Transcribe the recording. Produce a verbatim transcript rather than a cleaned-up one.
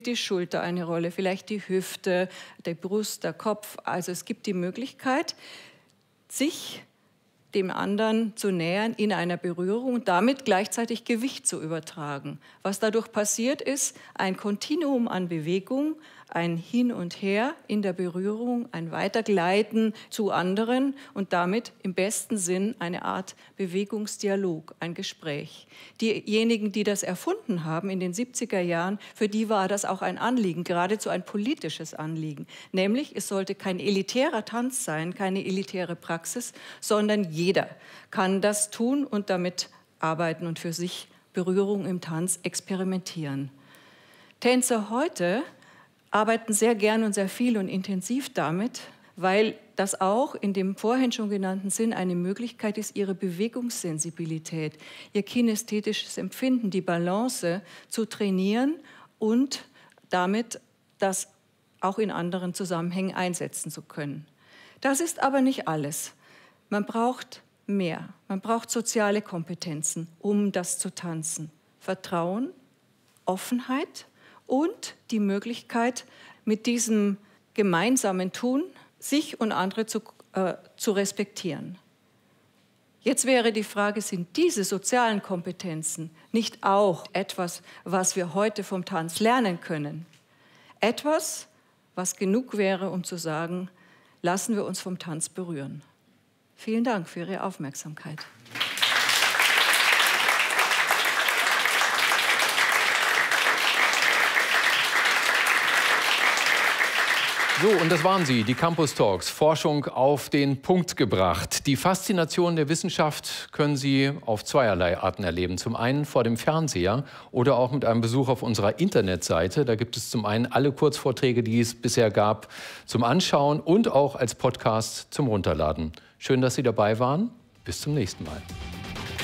die Schulter eine Rolle, vielleicht die Hüfte, die Brust, der Kopf. Also es gibt die Möglichkeit, sich dem anderen zu nähern in einer Berührung und damit gleichzeitig Gewicht zu übertragen. Was dadurch passiert ist, ein Kontinuum an Bewegung, ein Hin und Her in der Berührung, ein Weitergleiten zu anderen und damit im besten Sinn eine Art Bewegungsdialog, ein Gespräch. Diejenigen, die das erfunden haben in den siebziger Jahren, für die war das auch ein Anliegen, geradezu ein politisches Anliegen. Nämlich, es sollte kein elitärer Tanz sein, keine elitäre Praxis, sondern jeder kann das tun und damit arbeiten und für sich Berührung im Tanz experimentieren. Tänzer heute arbeiten sehr gern und sehr viel und intensiv damit, weil das auch in dem vorhin schon genannten Sinn eine Möglichkeit ist, ihre Bewegungssensibilität, ihr kinästhetisches Empfinden, die Balance zu trainieren und damit das auch in anderen Zusammenhängen einsetzen zu können. Das ist aber nicht alles. Man braucht mehr. Man braucht soziale Kompetenzen, um das zu tanzen. Vertrauen, Offenheit und die Möglichkeit, mit diesem gemeinsamen Tun sich und andere zu, äh, zu respektieren. Jetzt wäre die Frage, sind diese sozialen Kompetenzen nicht auch etwas, was wir heute vom Tanz lernen können? Etwas, was genug wäre, um zu sagen, lassen wir uns vom Tanz berühren. Vielen Dank für Ihre Aufmerksamkeit. So, und das waren sie, die Campus Talks, Forschung auf den Punkt gebracht. Die Faszination der Wissenschaft können Sie auf zweierlei Arten erleben. Zum einen vor dem Fernseher oder auch mit einem Besuch auf unserer Internetseite. Da gibt es zum einen alle Kurzvorträge, die es bisher gab, zum Anschauen und auch als Podcast zum Runterladen. Schön, dass Sie dabei waren. Bis zum nächsten Mal.